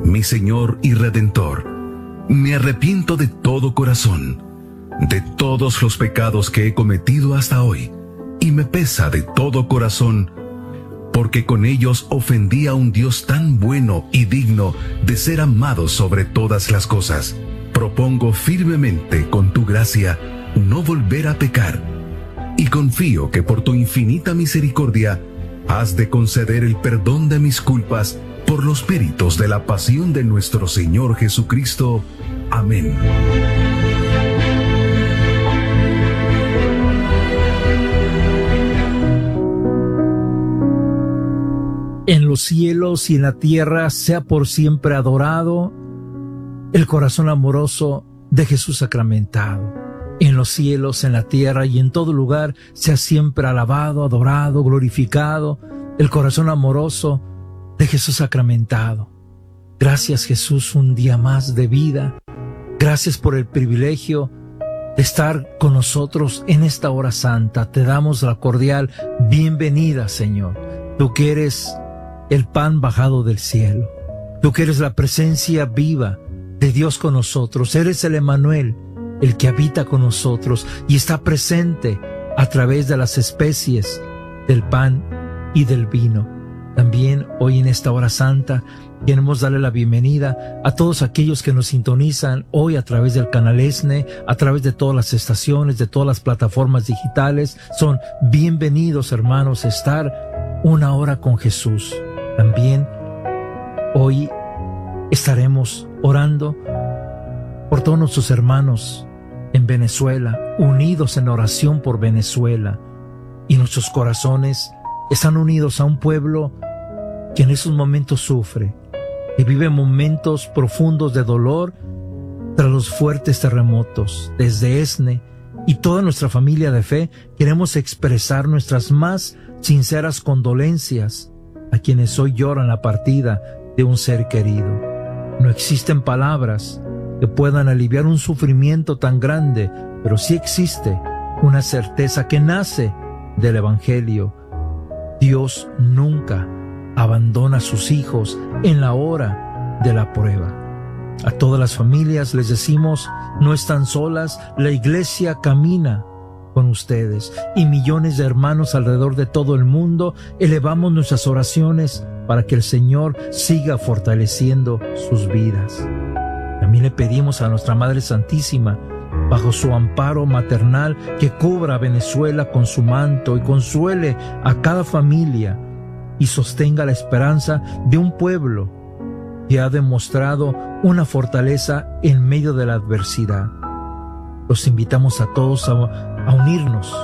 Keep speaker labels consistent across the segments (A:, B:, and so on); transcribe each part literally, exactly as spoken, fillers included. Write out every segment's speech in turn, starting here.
A: mi Señor y Redentor, me arrepiento de todo corazón, de todos los pecados que he cometido hasta hoy, y me pesa de todo corazón, porque con ellos ofendí a un Dios tan bueno y digno de ser amado sobre todas las cosas. Propongo firmemente, con tu gracia, no volver a pecar, y confío que por tu infinita misericordia has de conceder el perdón de mis culpas por los méritos de la pasión de nuestro Señor Jesucristo. Amén.
B: En los cielos y en la tierra sea por siempre adorado el corazón amoroso de Jesús sacramentado. En los cielos, en la tierra y en todo lugar sea siempre alabado, adorado, glorificado el corazón amoroso de Jesús sacramentado. Gracias, Jesús, un día más de vida. Gracias por el privilegio de estar con nosotros en esta hora santa. Te damos la cordial bienvenida, Señor. Tú que eres el pan bajado del cielo. Tú que eres la presencia viva de Dios con nosotros. Eres el Emmanuel, el que habita con nosotros y está presente a través de las especies del pan y del vino. También hoy en esta hora santa queremos darle la bienvenida a todos aquellos que nos sintonizan hoy a través del canal ESNE, a través de todas las estaciones, de todas las plataformas digitales. Son bienvenidos, hermanos, a estar una hora con Jesús. También hoy estaremos orando por todos nuestros hermanos en Venezuela, unidos en oración por Venezuela. Y nuestros corazones están unidos a un pueblo que en esos momentos sufre, que vive momentos profundos de dolor tras los fuertes terremotos. Desde ESNE y toda nuestra familia de fe queremos expresar nuestras más sinceras condolencias a quienes hoy lloran la partida de un ser querido. No existen palabras que puedan aliviar un sufrimiento tan grande, pero sí existe una certeza que nace del Evangelio. Dios nunca abandona a sus hijos en la hora de la prueba. A todas las familias les decimos, no están solas, la iglesia camina con ustedes, y millones de hermanos alrededor de todo el mundo elevamos nuestras oraciones para que el Señor siga fortaleciendo sus vidas. También le pedimos a nuestra Madre Santísima, bajo su amparo maternal, que cubra a Venezuela con su manto y consuele a cada familia y sostenga la esperanza de un pueblo que ha demostrado una fortaleza en medio de la adversidad. Los invitamos a todos a, a unirnos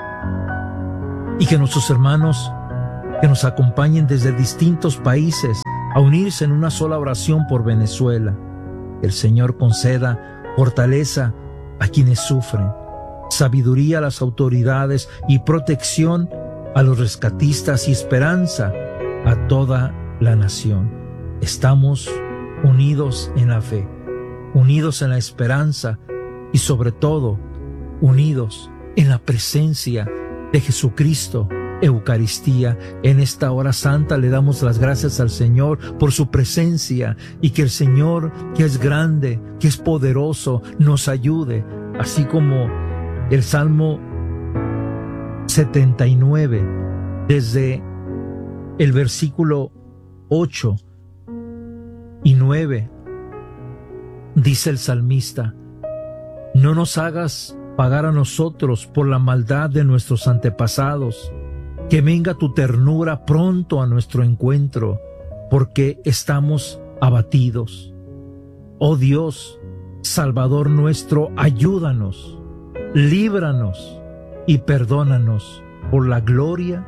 B: y que nuestros hermanos que nos acompañen desde distintos países a unirse en una sola oración por Venezuela. El Señor conceda fortaleza a quienes sufren, sabiduría a las autoridades y protección a los rescatistas y esperanza a toda la nación. Estamos unidos en la fe, unidos en la esperanza y sobre todo unidos en la presencia de Jesucristo. Eucaristía. En esta hora santa le damos las gracias al Señor por su presencia y que el Señor, que es grande, que es poderoso, nos ayude, así como el Salmo setenta y nueve, desde el versículo ocho y nueve, dice el salmista: no nos hagas pagar a nosotros por la maldad de nuestros antepasados, que venga tu ternura pronto a nuestro encuentro, porque estamos abatidos. Oh Dios, Salvador nuestro, ayúdanos, líbranos y perdónanos por la gloria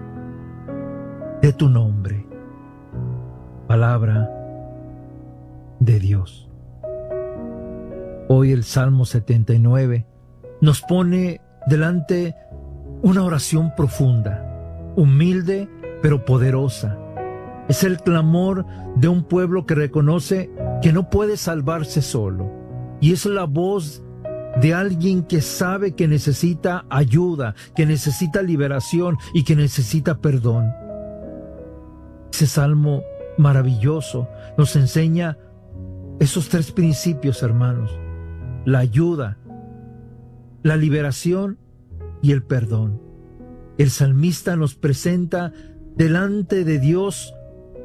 B: de tu nombre. Palabra de Dios. Hoy el Salmo setenta y nueve nos pone delante una oración profunda, humilde pero poderosa. Es el clamor de un pueblo que reconoce que no puede salvarse solo, y es la voz de alguien que sabe que necesita ayuda, que necesita liberación y que necesita perdón. Ese salmo maravilloso. Nos enseña esos tres principios, hermanos: la ayuda, la liberación y el perdón. El salmista nos presenta delante de Dios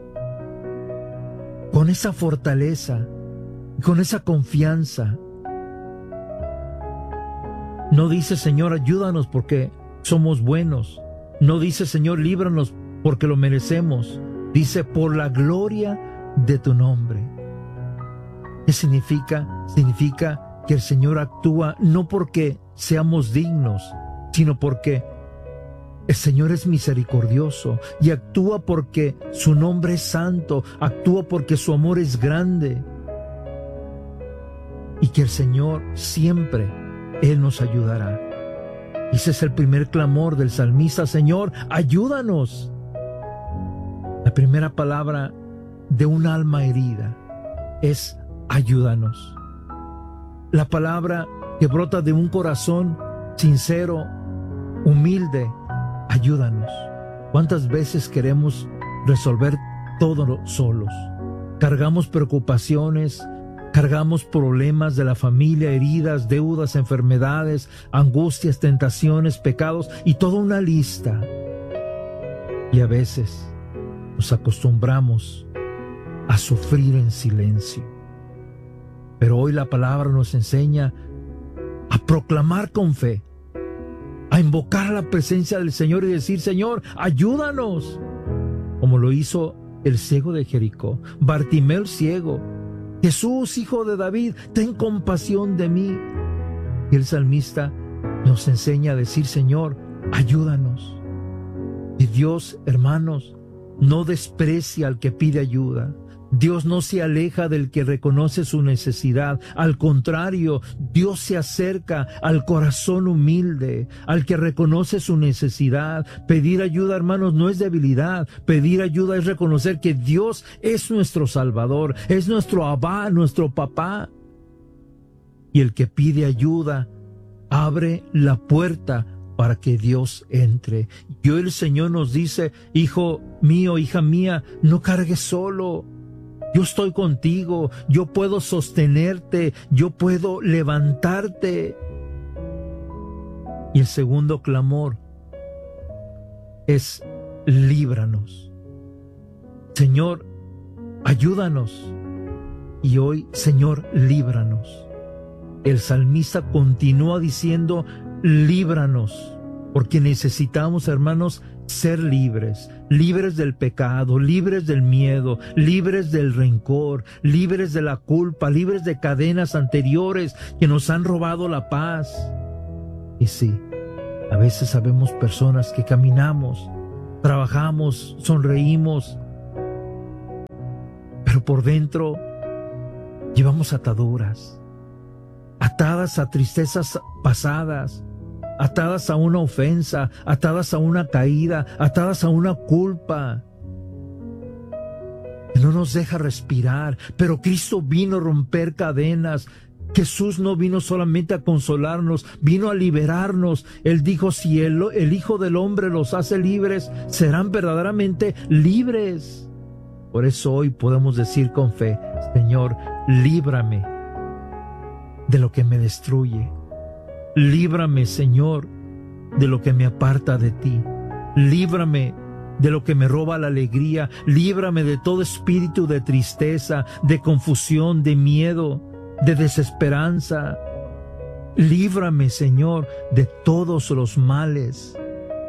B: con esa fortaleza, con esa confianza. No dice, Señor, ayúdanos porque somos buenos. No dice, Señor, líbranos porque lo merecemos. Dice, por la gloria de tu nombre. ¿Qué significa? Significa que el Señor actúa no porque seamos dignos, sino porque el Señor es misericordioso y actúa porque su nombre es santo, actúa porque su amor es grande. Y que el Señor siempre, Él nos ayudará. Ese es el primer clamor del salmista: Señor, ayúdanos. La primera palabra de un alma herida es ayúdanos. La palabra que brota de un corazón sincero, humilde: ayúdanos. ¿Cuántas veces queremos resolver todo solos? Cargamos preocupaciones, cargamos problemas de la familia, heridas, deudas, enfermedades, angustias, tentaciones, pecados y toda una lista. Y a veces nos acostumbramos a sufrir en silencio. Pero hoy la palabra nos enseña a proclamar con fe, a invocar la presencia del Señor y decir: Señor, ayúdanos. Como lo hizo el ciego de Jericó, Bartimeo el ciego: Jesús, hijo de David, ten compasión de mí. Y el salmista nos enseña a decir: Señor, ayúdanos. Y Dios, hermanos, no desprecia al que pide ayuda. Dios no se aleja del que reconoce su necesidad. Al contrario, Dios se acerca al corazón humilde, al que reconoce su necesidad. Pedir ayuda, hermanos, no es debilidad. Pedir ayuda es reconocer que Dios es nuestro Salvador, es nuestro Abba, nuestro papá. Y el que pide ayuda abre la puerta para que Dios entre. Y hoy el Señor nos dice: hijo mío, hija mía, no cargues solo. Yo estoy contigo, yo puedo sostenerte, yo puedo levantarte. Y el segundo clamor es: líbranos. Señor, ayúdanos. Y hoy, Señor, líbranos. El salmista continúa diciendo: líbranos, porque necesitamos, hermanos, ser libres, libres del pecado, libres del miedo, libres del rencor, libres de la culpa, libres de cadenas anteriores que nos han robado la paz. Y sí, a veces sabemos personas que caminamos, trabajamos, sonreímos, pero por dentro llevamos ataduras, atadas a tristezas pasadas, atadas a una ofensa, atadas a una caída, atadas a una culpa que no nos deja respirar. Pero Cristo vino a romper cadenas. Jesús no vino solamente a consolarnos, vino a liberarnos. Él dijo: si el, el Hijo del Hombre los hace libres, serán verdaderamente libres. Por eso hoy podemos decir con fe: Señor, líbrame de lo que me destruye. Líbrame, Señor, de lo que me aparta de ti. Líbrame de lo que me roba la alegría. Líbrame de todo espíritu de tristeza, de confusión, de miedo, de desesperanza. Líbrame, Señor, de todos los males.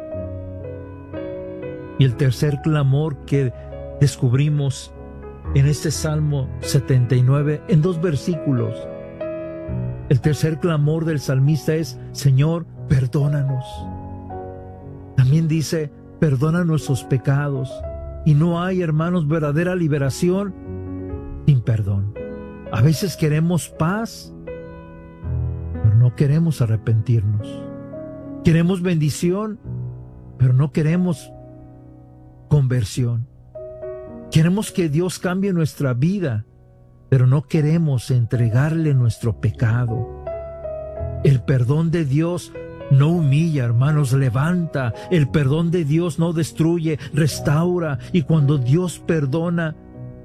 B: Y el tercer clamor que descubrimos en este Salmo setenta y nueve, en dos versículos, el tercer clamor del salmista es: Señor, perdónanos. También dice: perdona nuestros pecados. Y no hay, hermanos, verdadera liberación sin perdón. A veces queremos paz, pero no queremos arrepentirnos. Queremos bendición, pero no queremos conversión. Queremos que Dios cambie nuestra vida, pero no queremos entregarle nuestro pecado. El perdón de Dios no humilla, hermanos, levanta. El perdón de Dios no destruye, restaura. Y cuando Dios perdona,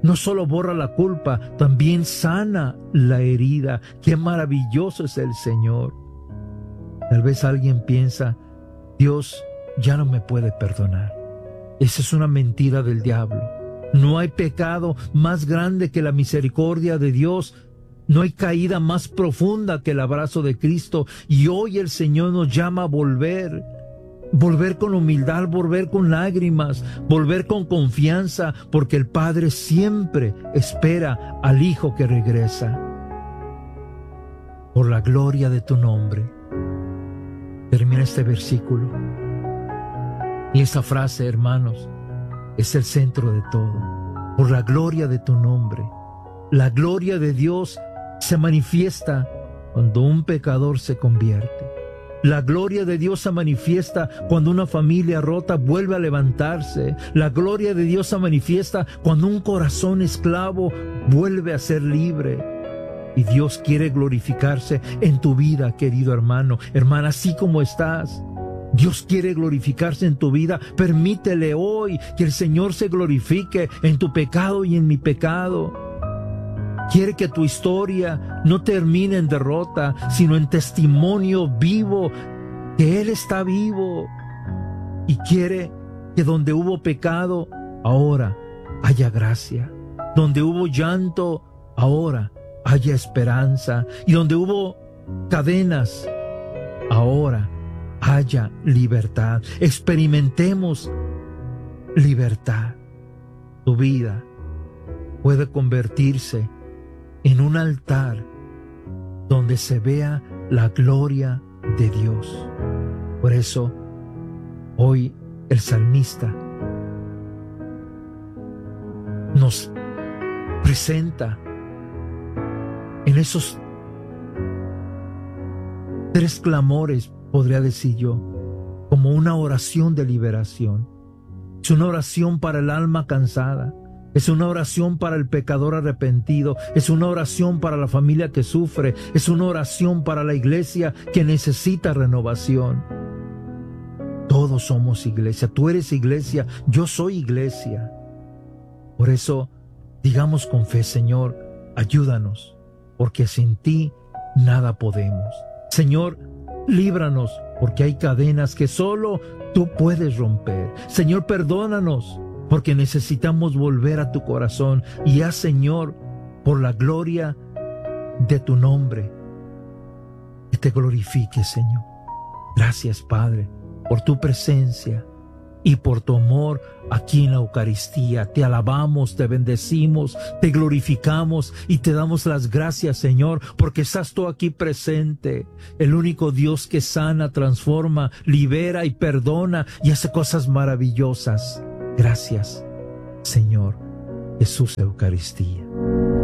B: no solo borra la culpa, también sana la herida. ¡Qué maravilloso es el Señor! Tal vez alguien piensa, Dios ya no me puede perdonar. Esa es una mentira del diablo. No hay pecado más grande que la misericordia de Dios. No hay caída más profunda que el abrazo de Cristo. Y hoy el Señor nos llama a volver. Volver con humildad, volver con lágrimas, volver con confianza, porque el Padre siempre espera al Hijo que regresa. Por la gloria de tu nombre. Termina este versículo. Y esa frase, hermanos, es el centro de todo. Por la gloria de tu nombre. La gloria de Dios se manifiesta cuando un pecador se convierte. La gloria de Dios se manifiesta cuando una familia rota vuelve a levantarse. La gloria de Dios se manifiesta cuando un corazón esclavo vuelve a ser libre. Y Dios quiere glorificarse en tu vida, querido hermano, hermana, así como estás. Dios quiere glorificarse en tu vida. Permítele hoy que el Señor se glorifique en tu pecado y en mi pecado. Quiere que tu historia no termine en derrota, sino en testimonio vivo, que Él está vivo. Y quiere que donde hubo pecado, ahora haya gracia. Donde hubo llanto, ahora haya esperanza. Y donde hubo cadenas, ahora haya libertad. Experimentemos libertad. Tu vida puede convertirse en un altar donde se vea la gloria de Dios. Por eso, hoy el salmista nos presenta en esos tres clamores, podría decir yo, como una oración de liberación. Es una oración para el alma cansada. Es una oración para el pecador arrepentido. Es una oración para la familia que sufre. Es una oración para la iglesia que necesita renovación. Todos somos iglesia. Tú eres iglesia. Yo soy iglesia. Por eso, digamos con fe, Señor, ayúdanos, porque sin ti nada podemos. Señor, líbranos, porque hay cadenas que solo tú puedes romper. Señor, perdónanos, porque necesitamos volver a tu corazón. Y haz, Señor, por la gloria de tu nombre, que te glorifique, Señor. Gracias, Padre, por tu presencia y por tu amor aquí en la Eucaristía. Te alabamos, te bendecimos, te glorificamos y te damos las gracias, Señor, porque estás tú aquí presente, el único Dios que sana, transforma, libera y perdona y hace cosas maravillosas. Gracias, Señor Jesús Eucaristía.